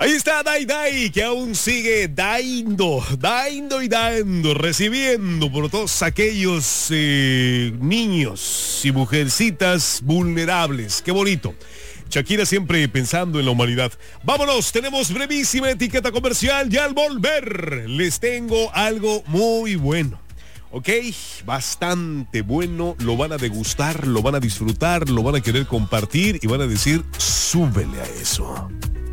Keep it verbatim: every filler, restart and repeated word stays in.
Ahí está Dai Dai, que aún sigue dando, dando y dando, recibiendo por todos aquellos eh, niños y mujercitas vulnerables. Qué bonito. Shakira siempre pensando en la humanidad. Vámonos, tenemos brevísima etiqueta comercial y al volver les tengo algo muy bueno. Ok, bastante bueno, lo van a degustar, lo van a disfrutar, lo van a querer compartir y van a decir, súbele a eso.